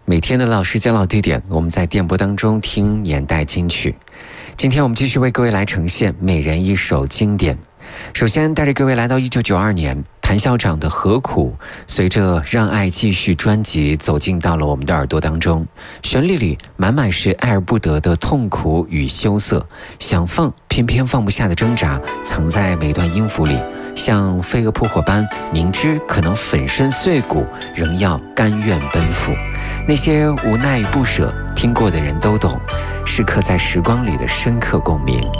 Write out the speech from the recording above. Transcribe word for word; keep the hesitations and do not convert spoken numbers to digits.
每天的老时间老地点，我们在电波当中听年代金曲。今天我们继续为各位来呈现每人一首经典。首先带着各位来到一九九二年，谭校长的《何苦》随着《让爱继续》专辑走进到了我们的耳朵当中，旋律里满满是爱而不得的痛苦与羞涩，想放偏偏放不下的挣扎藏在每段音符里，像飞蛾扑火般，明知可能粉身碎骨，仍要甘愿奔赴。那些无奈与不舍，听过的人都懂，是刻在时光里的深刻共鸣。